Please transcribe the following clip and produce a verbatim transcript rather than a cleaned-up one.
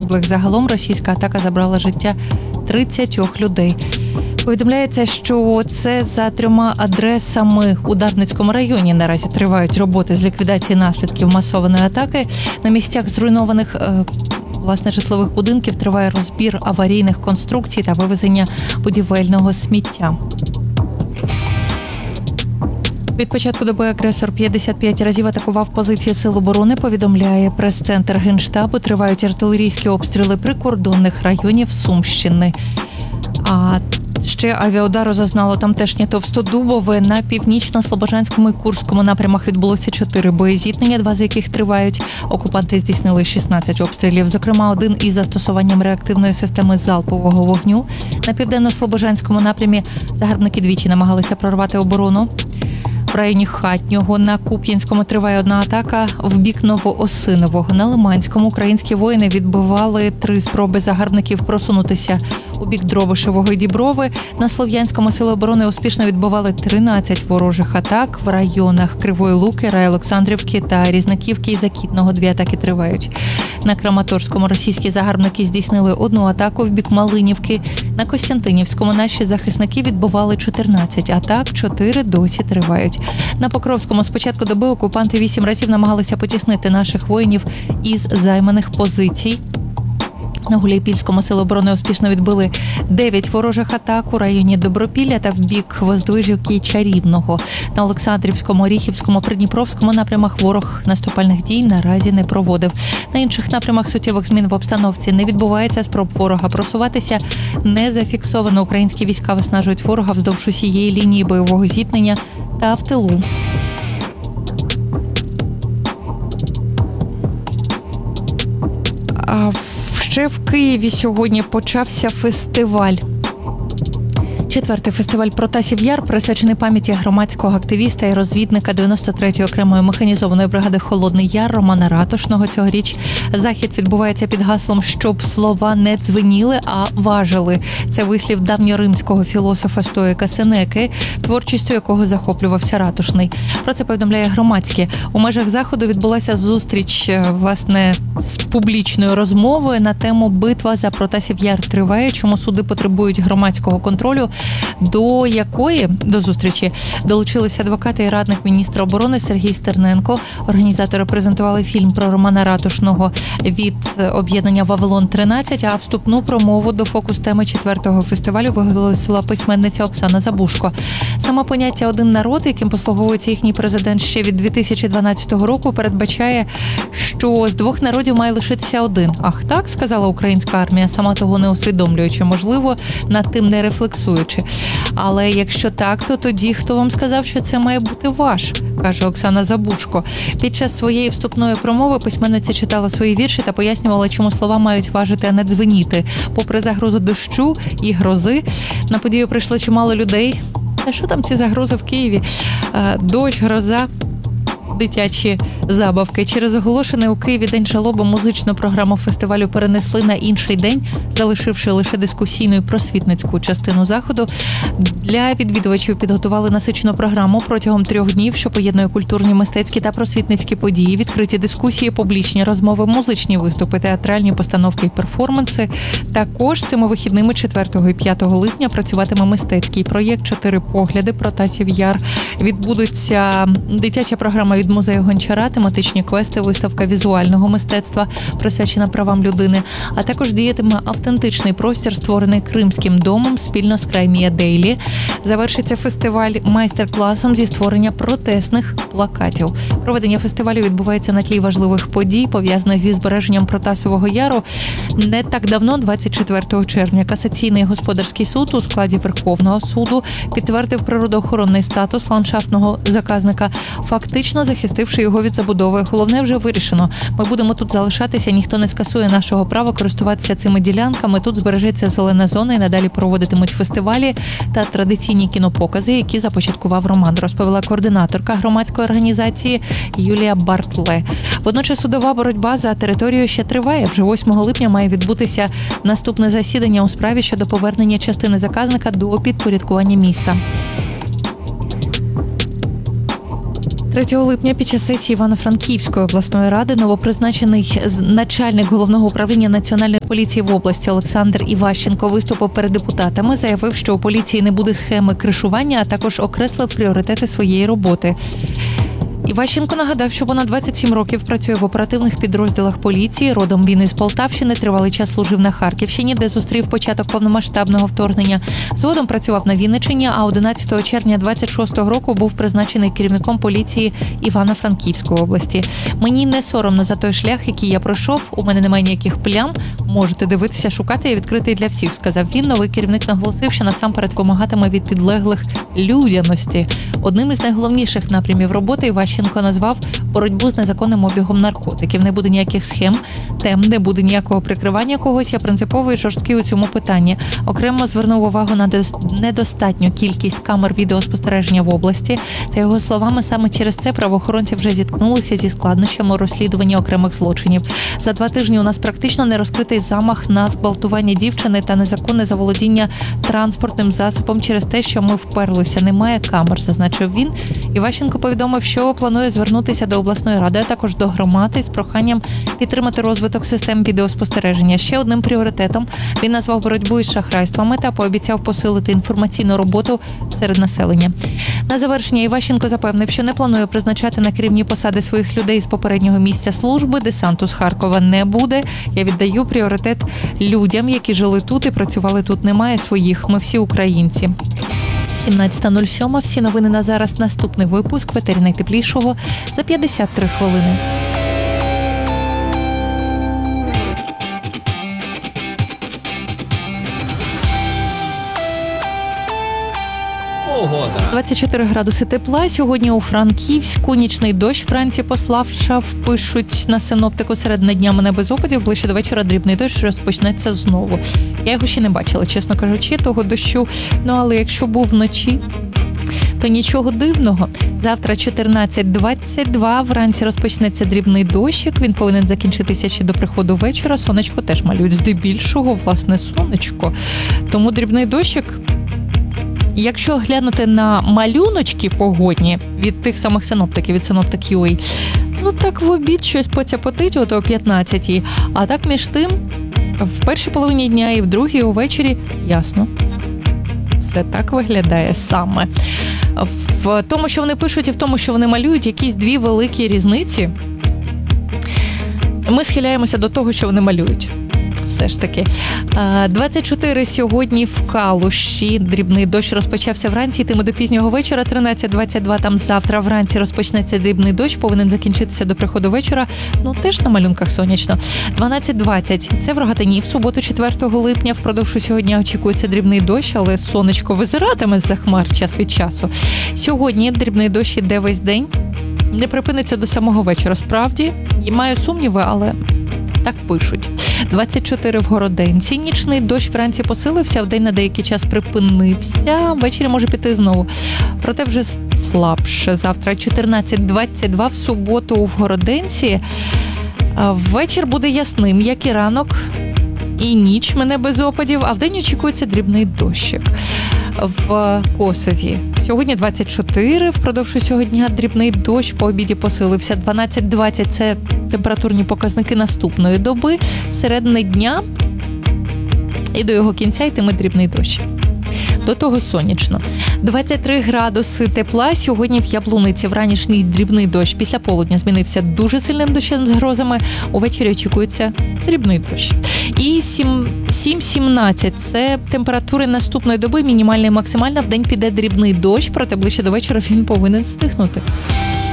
загиблих. Загалом російська атака забрала життя тридцять людей. Повідомляється, що це за трьома адресами у Дарницькому районі наразі тривають роботи з ліквідації наслідків масованої атаки. На місцях зруйнованих власне житлових будинків триває розбір аварійних конструкцій та вивезення будівельного сміття. Від початку доби агресор п'ятдесят п'ять разів атакував позиції Сил оборони, повідомляє прес-центр Генштабу. Тривають артилерійські обстріли прикордонних районів Сумщини. А ще авіаудару зазнало тамтешнє Товстодубове. На північно-слобожанському і Курському напрямах відбулося чотири боєзіткнення, два з яких тривають. Окупанти здійснили шістнадцять обстрілів, зокрема один із застосуванням реактивної системи залпового вогню. На південно-слобожанському напрямі загарбники двічі намагалися прорвати оборону. В районі Хатнього на Куп'янському триває одна атака в бік Новоосинового. На Лиманському українські воїни відбивали три спроби загарбників просунутися у бік Дробишевого і Діброви. На Слов'янському Сили оборони успішно відбивали тринадцять ворожих атак в районах Кривої Луки, Райолександрівки та Різнаківки і Закітного. Дві атаки тривають. На Краматорському російські загарбники здійснили одну атаку в бік Малинівки. На Костянтинівському наші захисники відбивали чотирнадцять атак, чотири досі тривають. На Покровському з початку доби окупанти вісім разів намагалися потіснити наших воїнів із займаних позицій. На Гуляйпільському Сили оборони успішно відбили дев'ять ворожих атак у районі Добропілля та в бік Воздвижівки і Чарівного. На Олександрівському, Оріхівському, Придніпровському напрямах ворог наступальних дій наразі не проводив. На інших напрямах суттєвих змін в обстановці не відбувається. Спроб ворога просуватися не зафіксовано. Українські війська виснажують ворога вздовж усієї лінії бойового зіткнення та в тилу. А ще в Києві сьогодні почався фестиваль. Четвертий фестиваль «Протасів Яр» присвячений пам'яті громадського активіста і розвідника дев'яносто третьої окремої механізованої бригади «Холодний Яр» Романа Ратушного. Цьогоріч захід відбувається під гаслом «Щоб слова не дзвеніли, а важили». Це вислів давньоримського філософа-стоїка Сенеки, творчістю якого захоплювався Ратушний. Про це повідомляє Громадське. У межах заходу відбулася зустріч, власне, з публічною розмовою на тему «Битва за Протасів Яр триває. Чому суди потребують громадського контролю», до якої до зустрічі долучилися адвокати і радник міністра оборони Сергій Стерненко. Організатори презентували фільм про Романа Ратушного від об'єднання «Вавилон тринадцять», а вступну промову до фокус-теми четвертого фестивалю виголосила письменниця Оксана Забушко. Саме поняття «один народ», яким послуговується їхній президент ще від дві тисячі дванадцятого року, передбачає, що з двох народів має лишитися один. Ах так, сказала українська армія, сама того не усвідомлюючи, можливо, над тим не рефлексуючи. Але якщо так, то тоді хто вам сказав, що це має бути ваш, каже Оксана Забушко. Під час своєї вступної промови письменниця читала свої вірші та пояснювала, чому слова мають важити, а не дзвеніти. Попри загрозу дощу і грози, на подію прийшло чимало людей. А що там ці загрози в Києві? Дощ, гроза, дитячі забавки. Через оголошений у Києві День жалоби музичну програму фестивалю перенесли на інший день, залишивши лише дискусійну і просвітницьку частину заходу. Для відвідувачів підготували насичену програму протягом трьох днів, що поєднує культурні, мистецькі та просвітницькі події, відкриті дискусії, публічні розмови, музичні виступи, театральні постановки і перформанси. Також цими вихідними четвертого і п'ятого липня працюватиме мистецький проєкт «Чотири погляди. Протасів Яр». Відбудуться дитяча програма від музею Гончара, тематичні квести, виставка візуального мистецтва, присвячена правам людини, а також діятиме автентичний простір, створений Кримським домом спільно з Краймія Дейлі. Завершиться фестиваль майстер-класом зі створення протестних плакатів. Проведення фестивалю відбувається на тлі важливих подій, пов'язаних зі збереженням Протасового Яру. Не так давно, двадцять четвертого червня, Касаційний господарський суд у складі Верховного суду підтвердив природоохоронний статус ландшафтного заказника, фактично захистивши його від забудови. Головне вже вирішено. Ми будемо тут залишатися, ніхто не скасує нашого права користуватися цими ділянками. Тут збережеться зелена зона і надалі проводитимуть фестивалі та традиційні кінопокази, які започаткував Роман, розповіла координаторка громадської організації Юлія Бартле. Водночас судова боротьба за територію ще триває. Вже восьмого липня має відбутися наступне засідання у справі щодо повернення частини заказника до підпорядкування міста. третього липня під час сесії Івано-Франківської обласної ради новопризначений начальник головного управління Національної поліції в області Олександр Іващенко виступив перед депутатами, заявив, що у поліції не буде схеми кришування, а також окреслив пріоритети своєї роботи. Іващенко нагадав, що понад двадцять сім років працює в оперативних підрозділах поліції. Родом він із Полтавщини, тривалий час служив на Харківщині, де зустрів початок повномасштабного вторгнення. Згодом працював на Вінниччині, а одинадцятого червня двадцять шостого року був призначений керівником поліції Івано-Франківської області. Мені не соромно за той шлях, який я пройшов. У мене немає ніяких плям. Можете дивитися, шукати, я відкритий для всіх, сказав він. Новий керівник наголосив, що насамперед вимагатиме від підлеглих людяності. Одним із найголовніших напрямів роботи Іващенко назвав боротьбу з незаконним обігом наркотиків. Не буде ніяких схем, тем, не буде ніякого прикривання когось. Я принциповий і жорсткий у цьому питанні. Окремо звернув увагу на недостатню кількість камер відеоспостереження в області. За його словами, саме через це правоохоронці вже зіткнулися зі складнощами у розслідуванні окремих злочинів. За два тижні у нас практично не розкритий замах на зґвалтування дівчини та незаконне заволодіння транспортним засобом через те, що ми вперлися. Немає камер, зазначив він. Іващенко повідомив, що планує звернутися до обласної ради, а також до громади з проханням підтримати розвиток систем відеоспостереження. Ще одним пріоритетом він назвав боротьбу із шахрайствами та пообіцяв посилити інформаційну роботу серед населення. На завершення Іващенко запевнив, що не планує призначати на керівні посади своїх людей з попереднього місця служби. Десанту з Харкова не буде. Я віддаю пріоритет людям, які жили тут і працювали тут. Немає своїх. Ми всі українці. сімнадцята нуль сім. Всі новини на зараз. Наступний випуск. В етері найтеплішого за п'ятдесят три хвилини. Погода. двадцять чотири градуси тепла. Сьогодні у Франківську нічний дощ вранці послабшав. Пишуть на синоптику, серед днями не без опадів. Ближче до вечора дрібний дощ розпочнеться знову. Я його ще не бачила, чесно кажучи, того дощу. Ну, але якщо був вночі, то нічого дивного. Завтра чотирнадцять двадцять два, вранці розпочнеться дрібний дощик. Він повинен закінчитися ще до приходу вечора. Сонечко теж малюють здебільшого, власне, сонечко. Тому дрібний дощик. Якщо глянути на малюночки погодні від тих самих синоптиків, від синоптик ю ей, ну так в обід щось поцяпотить, от о п'ятнадцятій, а так між тим в першій половині дня і в другій увечері ясно. Все так виглядає саме. В тому, що вони пишуть, і в тому, що вони малюють, якісь дві великі різниці. Ми схиляємося до того, що вони малюють. Все ж таки. двадцять чотири сьогодні в Калуші. Дрібний дощ розпочався вранці, йтиме до пізнього вечора. тринадцять двадцять два там завтра вранці розпочнеться дрібний дощ, повинен закінчитися до приходу вечора. Ну, теж на малюнках сонячно. дванадцять двадцять це в Рогатині. В суботу, четвертого липня, впродовж усього дня очікується дрібний дощ, але сонечко визиратиме з-за хмар час від часу. Сьогодні дрібний дощ іде весь день. Не припиниться до самого вечора. Справді, маю сумніви, але так пишуть. двадцять чотири в Городенці. Нічний дощ вранці посилився, вдень на деякий час припинився. Ввечері може піти знову. Проте вже слабше. Завтра чотирнадцять двадцять два в суботу в Городенці. Вечір буде ясним, як і ранок, і ніч мене без опадів, а вдень очікується дрібний дощик. В Косові сьогодні двадцять чотири, впродовж усього дня дрібний дощ, по обіді посилився. дванадцять двадцять – це температурні показники наступної доби. Середини дня і до його кінця йтиме дрібний дощ. До того сонячно. двадцять три градуси тепла сьогодні в Яблуниці. Вранішній дрібний дощ після полудня змінився дуже сильним дощем з грозами. Увечері очікується дрібний дощ. І сім сімнадцять – це температури наступної доби, мінімальна і максимальна. Вдень піде дрібний дощ, проте ближче до вечора він повинен стихнути.